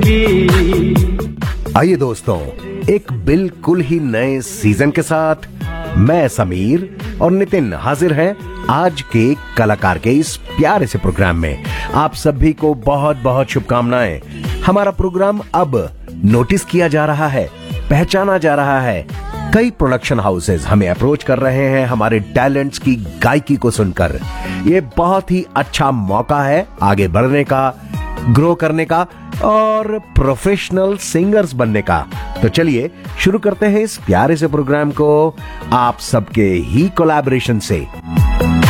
आइए दोस्तों, एक बिल्कुल ही नए सीजन के साथ मैं समीर और नितिन हाजिर हैं आज के कलाकार के इस प्यारे से प्रोग्राम में। आप सभी को बहुत बहुत शुभकामनाएं। हमारा प्रोग्राम अब नोटिस किया जा रहा है, पहचाना जा रहा है। कई प्रोडक्शन हाउसेज हमें अप्रोच कर रहे हैं हमारे टैलेंट्स की गायकी को सुनकर। ये बहुत ही अच्छा मौका है आगे बढ़ने का, ग्रो करने का और प्रोफेशनल सिंगर्स बनने का। तो चलिए शुरू करते हैं इस प्यारे से प्रोग्राम को आप सबके ही कोलैबोरेशन से।